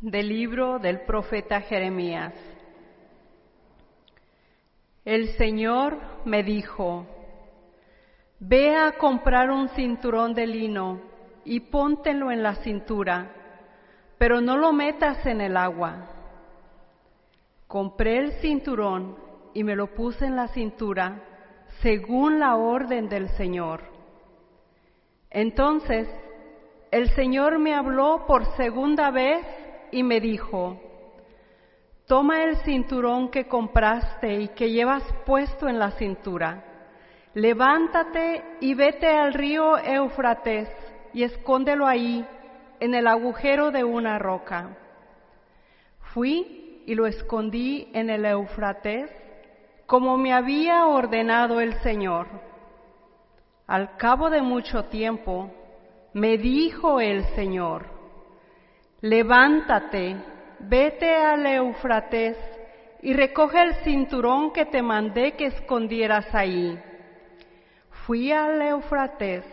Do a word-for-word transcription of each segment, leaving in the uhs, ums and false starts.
Del libro del profeta Jeremías. El Señor me dijo: Ve a comprar un cinturón de lino y póntelo en la cintura, pero no lo metas en el agua. Compré el cinturón y me lo puse en la cintura, según la orden del Señor. Entonces el Señor me habló por segunda vez y me dijo: Toma el cinturón que compraste y que llevas puesto en la cintura, levántate y vete al río Éufrates y escóndelo ahí, en el agujero de una roca. Fui y lo escondí en el Éufrates, como me había ordenado el Señor. Al cabo de mucho tiempo, me dijo el Señor: Levántate, vete al Éufrates y recoge el cinturón que te mandé que escondieras ahí. Fui al Éufrates,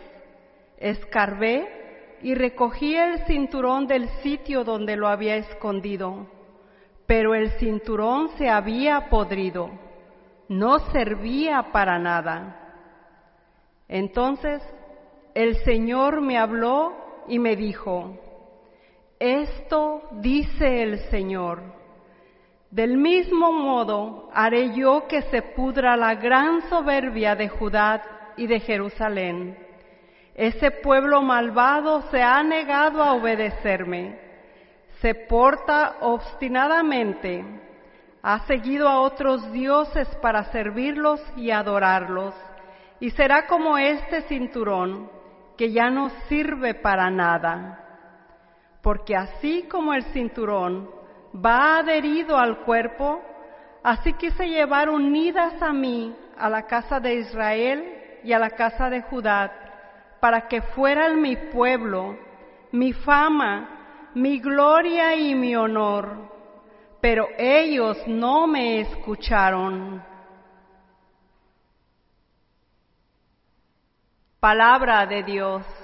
escarbé y recogí el cinturón del sitio donde lo había escondido, pero el cinturón se había podrido, no servía para nada. Entonces el Señor me habló y me dijo: Esto dice el Señor: del mismo modo haré yo que se pudra la gran soberbia de Judá y de Jerusalén. Ese pueblo malvado se ha negado a obedecerme, se porta obstinadamente, ha seguido a otros dioses para servirlos y adorarlos, y será como este cinturón, que ya no sirve para nada. Porque así como el cinturón va adherido al cuerpo, así quise llevar unidas a mí a la casa de Israel y a la casa de Judá, para que fueran mi pueblo, mi fama, mi gloria y mi honor. Pero ellos no me escucharon. Palabra de Dios.